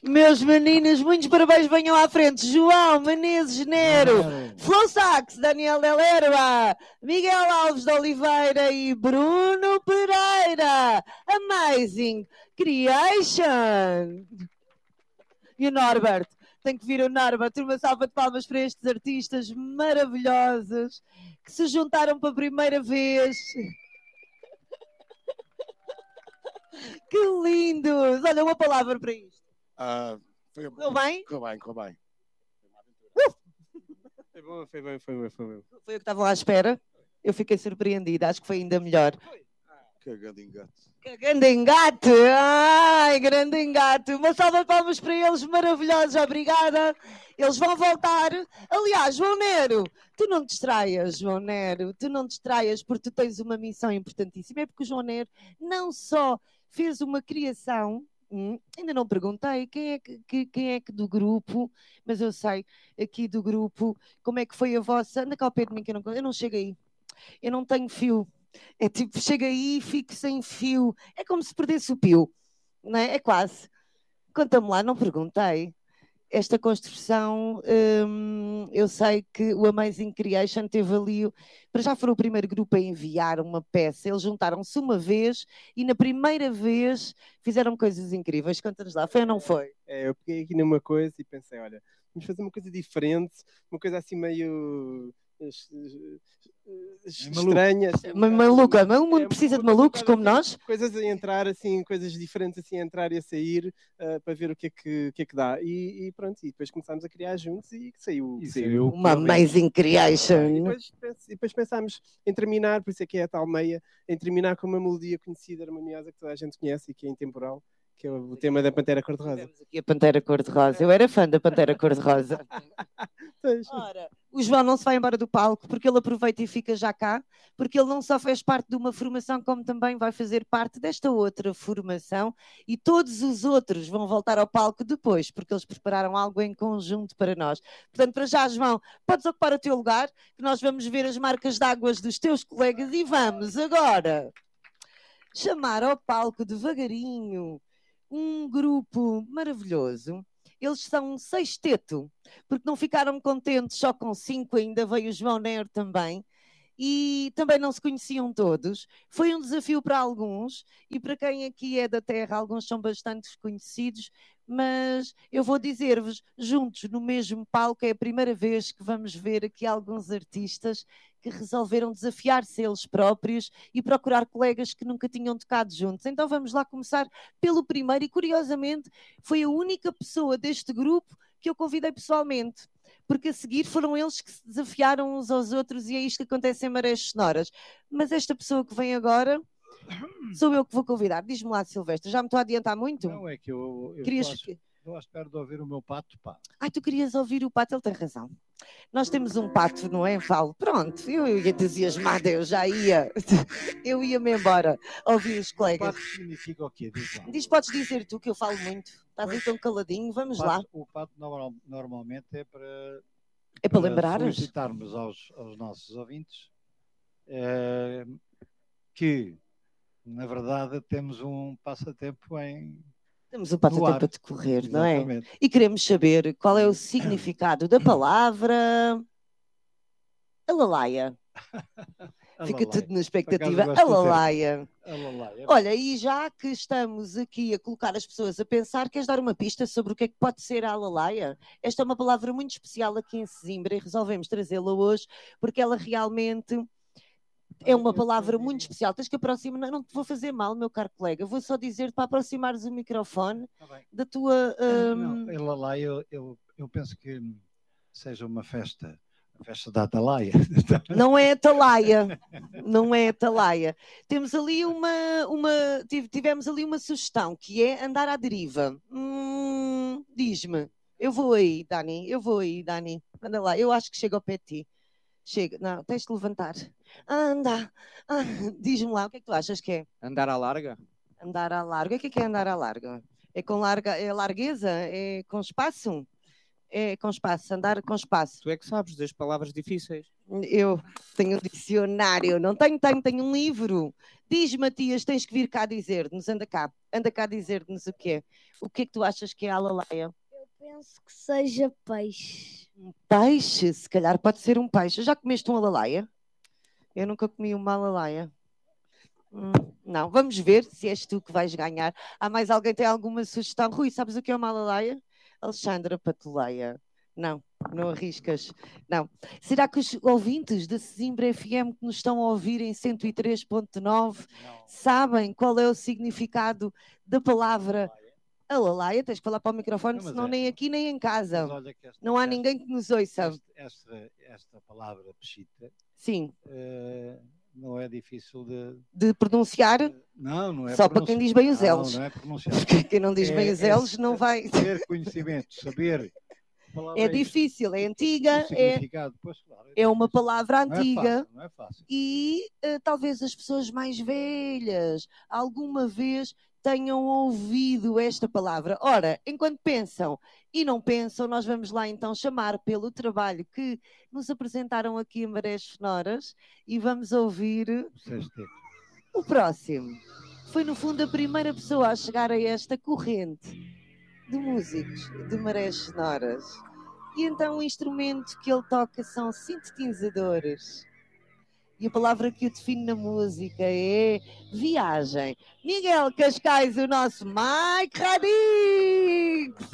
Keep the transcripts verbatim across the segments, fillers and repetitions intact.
Meus meninos, muitos parabéns, venham à frente. João Menezes Nero, Flow Sax, Daniel Delerba, Miguel Alves de Oliveira e Bruno Pereira. Amazing Creation. E o Norbert, tem que vir o Norbert. Uma salva de palmas para estes artistas maravilhosos que se juntaram pela primeira vez. Que lindos! Olha, uma palavra para isto. Uh, foi, Correu bem? Correu bem, correu bem. Uh! Foi bom, foi bem, foi bem, foi bem. Foi o que estavam à espera. Eu fiquei surpreendida, acho que foi ainda melhor. Cagando em gato. Cagando em gato! Ai, grande engato! Uma salva de palmas para eles, maravilhosos, obrigada. Eles vão voltar. Aliás, João Nero, tu não te distraias, João Nero, tu não te distraias porque tu tens uma missão importantíssima. É porque o João Nero não só fez uma criação, hum, ainda não perguntei quem é que, que, quem é que do grupo, mas eu sei aqui do grupo, como é que foi a vossa. Anda cá ao pé de mim que eu não, eu não chego aí. Eu não tenho fio. É tipo, chego aí e fico sem fio. É como se perdesse o pio, não é? É quase. Conta-me lá, não perguntei. Esta construção, hum, eu sei que o Amazing Creation teve ali, para já foi o primeiro grupo a enviar uma peça. Eles juntaram-se uma vez e na primeira vez fizeram coisas incríveis. Conta-nos lá, foi ou não foi? É, eu peguei aqui numa coisa e pensei, olha, vamos fazer uma coisa diferente, uma coisa assim meio... estranhas. Assim, maluca, o mundo é, precisa de malucos como assim, nós. Coisas a entrar, assim, coisas diferentes assim, a entrar e a sair, uh, para ver o que é que, o que, é que dá. E, e pronto, e depois começámos a criar juntos e saiu. E saiu uma Amazing Creation. E depois, e depois pensámos em terminar, por isso é que é a tal meia, em terminar com uma melodia conhecida, harmoniosa, que toda a gente conhece e que é intemporal, que é o tema da Pantera Cor-de-Rosa. Temos aqui a Pantera Cor-de-Rosa. Eu era fã da Pantera Cor-de-Rosa. Ora, o João não se vai embora do palco porque ele aproveita e fica já cá, porque ele não só fez parte de uma formação, como também vai fazer parte desta outra formação e todos os outros vão voltar ao palco depois, porque eles prepararam algo em conjunto para nós. Portanto, para já, João, podes ocupar o teu lugar, que nós vamos ver as marcas d'águas dos teus colegas e vamos agora chamar ao palco devagarinho um grupo maravilhoso. Eles são um sexteto, porque não ficaram contentes só com cinco, ainda veio o João Nero também, e também não se conheciam todos. Foi um desafio para alguns, e para quem aqui é da terra, alguns são bastante conhecidos, mas eu vou dizer-vos, juntos no mesmo palco, é a primeira vez que vamos ver aqui alguns artistas que resolveram desafiar-se eles próprios e procurar colegas que nunca tinham tocado juntos. Então vamos lá começar pelo primeiro, e curiosamente foi a única pessoa deste grupo que eu convidei pessoalmente, porque a seguir foram eles que se desafiaram uns aos outros, e é isto que acontece em Marés Sonoras. Mas esta pessoa que vem agora sou eu que vou convidar. Diz-me lá, Silvestre, já me estou a adiantar muito? Não, é que eu, eu Querias... estou, à, estou à espera de ouvir o meu pato, pá. Ai, tu querias ouvir o pato, ele tem razão. Nós temos um pato, não é, Val? Pronto, eu ia entusiasmada, eu já ia, eu ia-me embora ouvir os colegas. O pato significa o quê? Diz, Diz, podes dizer tu, que eu falo muito. Estás aí tão caladinho, vamos o pato, lá. O pato normal, normalmente é para... É para, para lembrar? solicitarmos aos, aos nossos ouvintes é, que, na verdade, temos um passatempo em... Temos um passatempo a decorrer, não é? E queremos saber qual é o significado da palavra alalaia. Fica tudo na expectativa. Alalaia. Alalaia. Olha, e já que estamos aqui a colocar as pessoas a pensar, queres dar uma pista sobre o que é que pode ser a alalaia? Esta é uma palavra muito especial aqui em Sesimbra e resolvemos trazê-la hoje porque ela realmente... é uma palavra muito especial. Tens que aproximar, não, não te vou fazer mal, meu caro colega, vou só dizer para aproximares o microfone tá da tua... Um... Não, ela lá, eu, eu, eu penso que seja uma festa, a festa da Atalaia. Não é Atalaia, não é Atalaia. Temos ali uma, uma, tivemos ali uma sugestão, que é andar à deriva. Hum, diz-me, eu vou aí, Dani, eu vou aí, Dani, anda lá, eu acho que chego ao pé de ti. Chega, não, tens de levantar. Anda, ah, diz-me lá, o que é que tu achas que é? Andar à larga? Andar à larga, o que é que é andar à larga? É com larga, é largueza? É com espaço? É com espaço, andar com espaço. Tu é que sabes das palavras difíceis. Eu tenho um dicionário, não tenho, tenho, tenho um livro. Diz, Matias, tens que vir cá dizer-nos, anda cá, anda cá dizer-nos o quê? O que é que tu achas que é a alalaia? Eu penso que seja peixe. Um peixe, se calhar pode ser um peixe. Já comeste um alalaia? Eu nunca comi uma alalaia. Hum, não, vamos ver se és tu que vais ganhar. Há mais alguém que tem alguma sugestão? Rui, sabes o que é uma alalaia? Alexandra Patuleia. Não, não arriscas. Não. Será que os ouvintes da Sesimbra F M que nos estão a ouvir em cento e três ponto nove sabem qual é o significado da palavra alalaia? Tens que falar para o microfone, não, senão é. nem aqui nem em casa. Esta, não há esta, ninguém que nos ouça. Esta, esta, esta palavra peshita, sim. Uh, não é difícil de... De pronunciar? Não, não é Só para quem diz bem os L's. Não, não é pronunciar. Porque quem não diz é, bem os L's não vai... Ter conhecimento, saber... É difícil, é antiga, é, pois, claro, é uma palavra não antiga. É fácil, não é fácil. E uh, talvez as pessoas mais velhas alguma vez tenham ouvido esta palavra. Ora, enquanto pensam e não pensam, nós vamos lá então chamar pelo trabalho que nos apresentaram aqui em Marés Sonoras e vamos ouvir o próximo. Foi no fundo a primeira pessoa a chegar a esta corrente de músicos de Marés Sonoras. E então o instrumento que ele toca são sintetizadores. E a palavra que o define na música é viagem. Miguel Cascais, o nosso Mike Radix!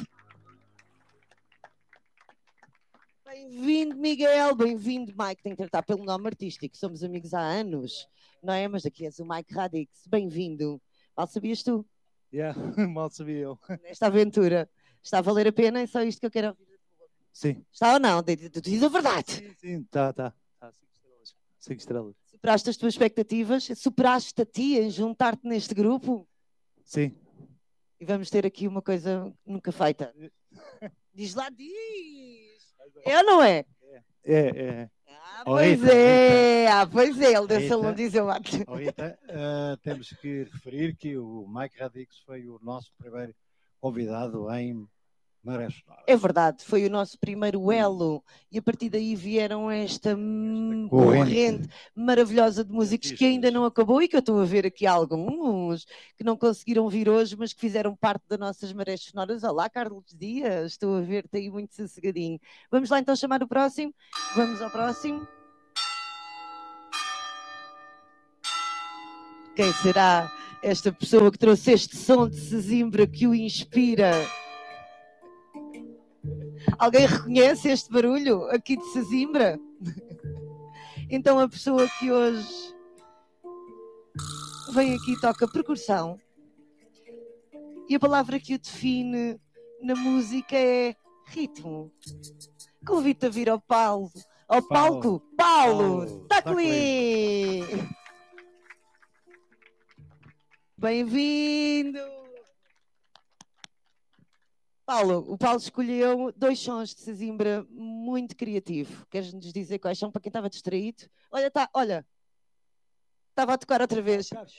Bem-vindo, Miguel. Bem-vindo, Mike. Tem que tratar pelo nome artístico. Somos amigos há anos, não é? Mas aqui és o Mike Radix. Bem-vindo. Mal sabias tu? Yeah, mal sabia eu. Nesta aventura. Está a valer a pena? É só isto que eu quero ouvir. Sim. Está ou não? Diz a verdade. Sim, sim, está, está. Tá. Cinco estrelas. Cinco estrelas. Superaste as tuas expectativas? Superaste a ti em juntar-te neste grupo? Sim. E vamos ter aqui uma coisa nunca feita. Diz lá, diz! É ou não é? É, é. Ah, pois Rita, é! Rita. Ah, pois é, ele desse Rita, aluno diz eu acho. Oh, Rita, uh, temos que referir que o Mike Radix foi o nosso primeiro convidado em Marés Sonoras. É verdade, foi o nosso primeiro elo e a partir daí vieram esta, esta corrente. corrente maravilhosa de músicos que ainda não acabou e que eu estou a ver aqui alguns que não conseguiram vir hoje, mas que fizeram parte das nossas Marés Sonoras. Olá, Carlos Dias, estou a ver-te aí muito sossegadinho. Vamos lá então chamar o próximo? Vamos ao próximo. Quem será esta pessoa que trouxe este som de Sesimbra que o inspira? Alguém reconhece este barulho aqui de Sesimbra? Então a pessoa que hoje vem aqui e toca percussão e a palavra que o define na música é ritmo. Convido-te a vir ao palco. Ao palco, Paulo, Paulo Taclin. Bem-vindo! Paulo, o Paulo escolheu dois sons de Sesimbra muito criativo. Queres-nos dizer quais são para quem estava distraído? Olha, tá, olha, estava a tocar outra vez. Está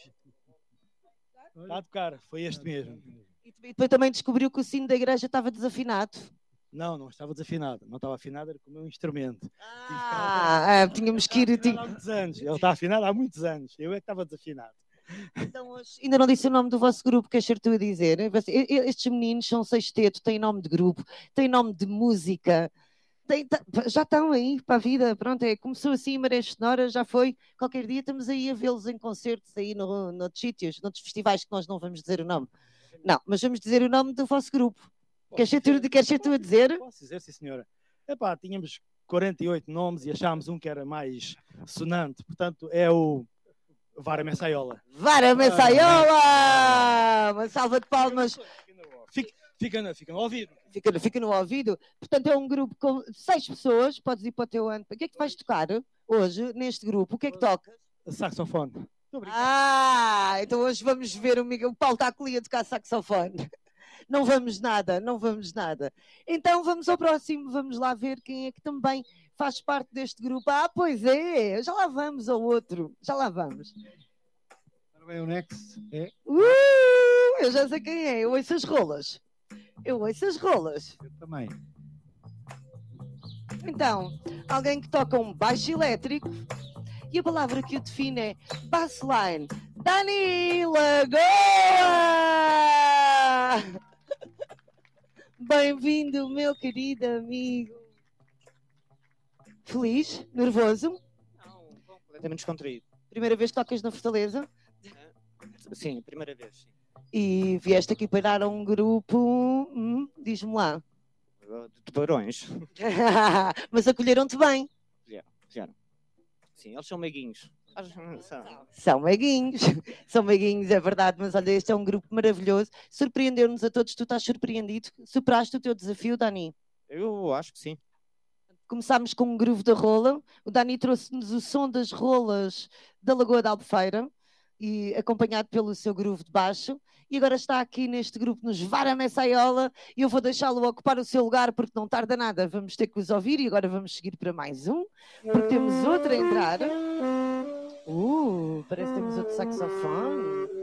a tocar, foi este mesmo. E depois também descobriu que o sino da igreja estava desafinado. Não, não estava desafinado. Não estava afinado, era com o meu instrumento. Ah, ah tínhamos que ir... Há muitos anos. Ele está afinado há muitos anos. Eu é que estava desafinado. Então, hoje, ainda não disse o nome do vosso grupo, queres ser tu a dizer? Estes meninos são sexteto, têm nome de grupo, têm nome de música, têm, já estão aí para a vida, pronto, é, começou assim, Marés Sonoras, já foi, qualquer dia estamos aí a vê-los em concertos aí no, noutros sítios, noutros festivais que nós não vamos dizer o nome. Não, mas vamos dizer o nome do vosso grupo. Queres ser, tu, queres ser tu a dizer? Posso dizer, sim senhora. Epá, tínhamos quarenta e oito nomes e achámos um que era mais sonante, portanto é o Vara Messaiola. Vara Messaiola! Uma salva de palmas. Fica, fica, no, fica no ouvido. Fica, fica no ouvido. Portanto, é um grupo com seis pessoas. Podes ir para o teu ano. O que é que tu vais tocar hoje neste grupo? O que é que tocas? Saxofone. Ah, então hoje vamos ver o Miguel. O Paulo está ali a tocar saxofone. Não vamos nada, não vamos nada. Então vamos ao próximo. Vamos lá ver quem é que também faz parte deste grupo. Ah, pois é, já lá vamos ao outro, já lá vamos. Agora bem, o next é... Uh, eu já sei quem é, eu ouço as rolas. Eu ouço as rolas. Eu também. Então, alguém que toca um baixo elétrico e a palavra que o define é bassline. Dani Lagoa! Bem-vindo, meu querido amigo. Feliz? Nervoso? Não, completamente descontraído. Primeira vez que tocas na Fortaleza? Sim, primeira vez. Sim. E vieste aqui parar a um grupo, hum, diz-me lá. De tubarões. Mas acolheram-te bem. Vieram. Sim, eles são meiguinhos. São meiguinhos, são meiguinhos, é verdade, mas olha, este é um grupo maravilhoso. Surpreendeu-nos a todos, tu estás surpreendido? Superaste o teu desafio, Dani? Eu acho que sim. Começámos com um groove da rola, o Dani trouxe-nos o som das rolas da Lagoa da Albufeira, e acompanhado pelo seu groove de baixo, e agora está aqui neste grupo nos Vara Messaiola, e eu vou deixá-lo ocupar o seu lugar porque não tarda nada, vamos ter que os ouvir, e agora vamos seguir para mais um, porque temos outro a entrar. Uh, parece que temos outro saxofone.